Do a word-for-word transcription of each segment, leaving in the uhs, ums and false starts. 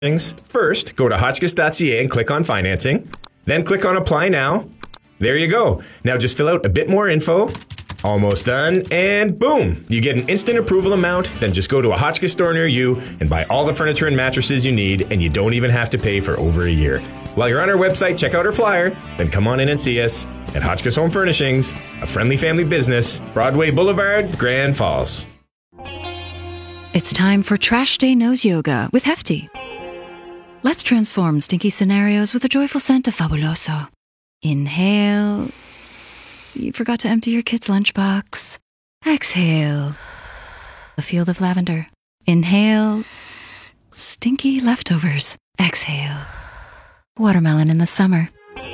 things. First, go to hotchkiss dot c a and click on financing. Then click on apply now. There you go. Now just fill out a bit more info. Almost done, and boom! You get an instant approval amount, then just go to a Hotchkiss store near you and buy all the furniture and mattresses you need, and you don't even have to pay for over a year. While you're on our website, check out our flyer, then come on in and see us at Hotchkiss Home Furnishings, a friendly family business, Broadway Boulevard, Grand Falls. It's time for Trash Day Nose Yoga with Hefty. Let's transform stinky scenarios with a joyful scent of Fabuloso. Inhale. You forgot to empty your kid's lunchbox. Exhale. A field of lavender. Inhale. Stinky leftovers. Exhale. Watermelon in the summer.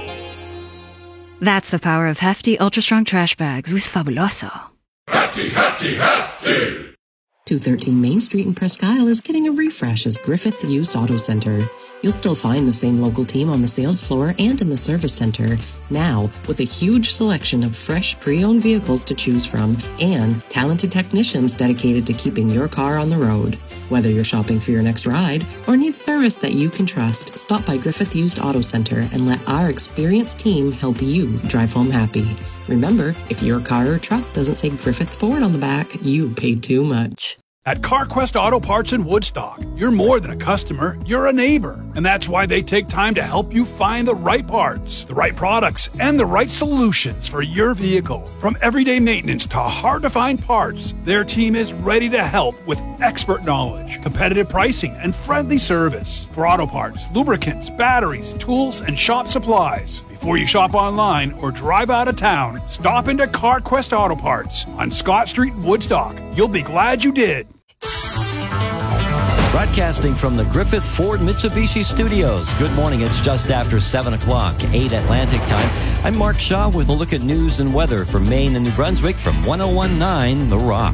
That's the power of Hefty Ultra Strong Trash Bags with Fabuloso. Hefty, Hefty, Hefty! two thirteen Main Street in Presque Isle is getting a refresh as Griffith Used Auto Center. You'll still find the same local team on the sales floor and in the service center, now with a huge selection of fresh pre-owned vehicles to choose from and talented technicians dedicated to keeping your car on the road. Whether you're shopping for your next ride or need service that you can trust, stop by Griffith Used Auto Center and let our experienced team help you drive home happy. Remember, if your car or truck doesn't say Griffith Ford on the back, you paid too much. At CarQuest Auto Parts in Woodstock, you're more than a customer, you're a neighbor. And that's why they take time to help you find the right parts, the right products, and the right solutions for your vehicle. From everyday maintenance to hard-to-find parts, their team is ready to help with expert knowledge, competitive pricing, and friendly service. For auto parts, lubricants, batteries, tools, and shop supplies. Before you shop online or drive out of town, stop into CarQuest Auto Parts on Scott Street in Woodstock. You'll be glad you did. Broadcasting from the Griffith Ford Mitsubishi Studios. Good morning. It's just after seven o'clock, eight Atlantic time. I'm Mark Shaw with a look at news and weather from Maine and New Brunswick from one oh one point nine The Rock.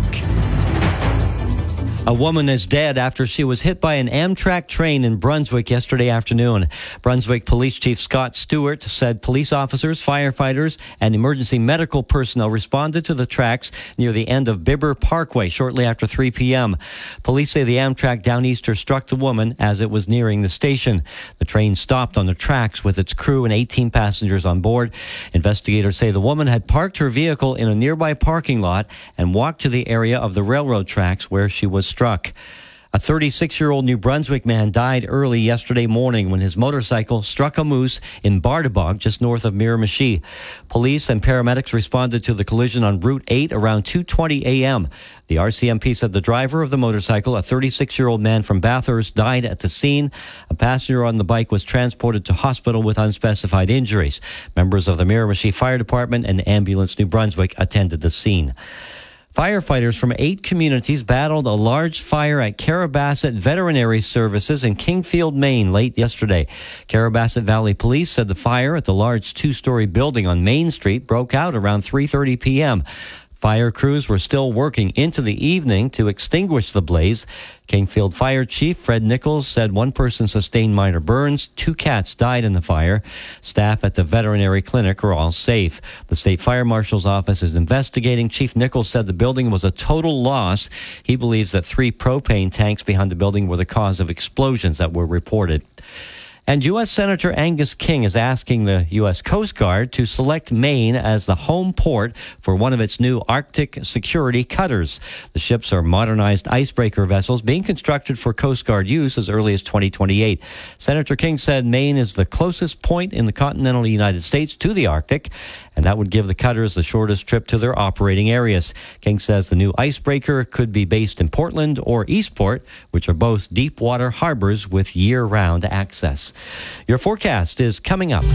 A woman is dead after she was hit by an Amtrak train in Brunswick yesterday afternoon. Brunswick Police Chief Scott Stewart said police officers, firefighters, and emergency medical personnel responded to the tracks near the end of Bibber Parkway shortly after three p.m. Police say the Amtrak Downeaster struck the woman as it was nearing the station. The train stopped on the tracks with its crew and eighteen passengers on board. Investigators say the woman had parked her vehicle in a nearby parking lot and walked to the area of the railroad tracks where she was struck. A thirty-six-year-old New Brunswick man died early yesterday morning when his motorcycle struck a moose in Bardabog, just north of Miramichi. Police and paramedics responded to the collision on Route eight around two twenty a.m. The R C M P said the driver of the motorcycle, a thirty-six-year-old man from Bathurst, died at the scene. A passenger on the bike was transported to hospital with unspecified injuries. Members of the Miramichi Fire Department and Ambulance New Brunswick attended the scene. Firefighters from eight communities battled a large fire at Carabasset Veterinary Services in Kingfield, Maine late yesterday. Carabasset Valley Police said the fire at the large two-story building on Main Street broke out around three thirty p.m. Fire crews were still working into the evening to extinguish the blaze. Kingfield Fire Chief Fred Nichols said one person sustained minor burns. Two cats died in the fire. Staff at the veterinary clinic are all safe. The state fire marshal's office is investigating. Chief Nichols said the building was a total loss. He believes that three propane tanks behind the building were the cause of explosions that were reported. And U S Senator Angus King is asking the U S Coast Guard to select Maine as the home port for one of its new Arctic security cutters. The ships are modernized icebreaker vessels being constructed for Coast Guard use as early as twenty twenty-eight. Senator King said Maine is the closest point in the continental United States to the Arctic, and that would give the cutters the shortest trip to their operating areas. King says the new icebreaker could be based in Portland or Eastport, which are both deep water harbors with year-round access. Your forecast is coming up.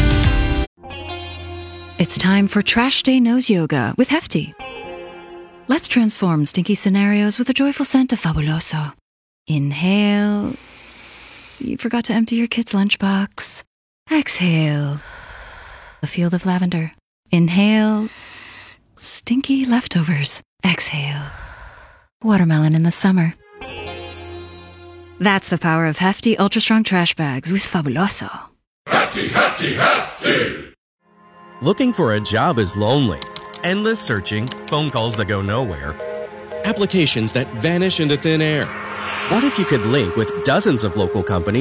It's time for Trash Day Nose Yoga with Hefty. Let's transform stinky scenarios with a joyful scent of Fabuloso. Inhale. You forgot to empty your kid's lunchbox. Exhale. A field of lavender. Inhale. Stinky leftovers. Exhale. Watermelon in the summer. That's the power of Hefty Ultra Strong Trash Bags with Fabuloso. Hefty, Hefty, Hefty! Looking for a job is lonely. Endless searching, phone calls that go nowhere, applications that vanish into thin air. What if you could link with dozens of local companies